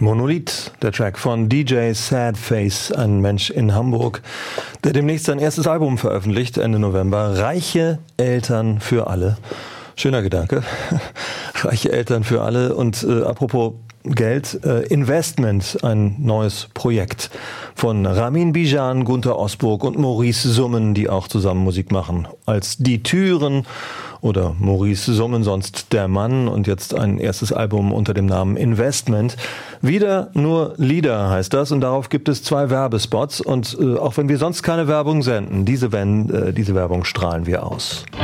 Monolith, der Track von DJ Sadface, ein Mensch in Hamburg, der demnächst sein erstes Album veröffentlicht, Ende November. Reiche Eltern für alle. Schöner Gedanke. Reiche Eltern für alle. Und apropos Geld, Investment, ein neues Projekt von Ramin Bijan, Gunter Osburg und Maurice Summen, die auch zusammen Musik machen. Als Die Türen oder Maurice Summen, sonst der Mann, und jetzt ein erstes Album unter dem Namen Investment. Wieder nur Lieder heißt das, und darauf gibt es 2 Werbespots, und auch wenn wir sonst keine Werbung senden, diese Werbung strahlen wir aus.